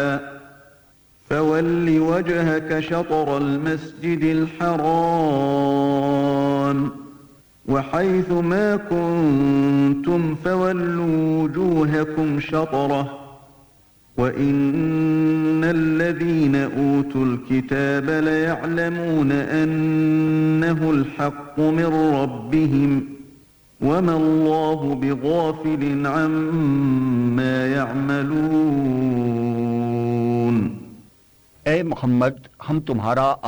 فول وجهك شطر المسجد الحرام وحيث ما كنتم فولوا وجوهكم شطره وإن الذين أوتوا الكتاب ليعلمون أنه الحق من ربهم وما الله بغافل عما يعملون। ए मोहम्मद, हम तुम्हारा